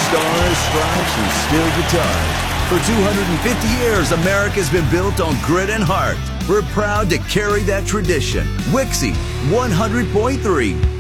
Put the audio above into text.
Stars, stripes, and steel guitars. For 250 years, America's been built on grit and heart. We're proud to carry that tradition. Wixie 100.3.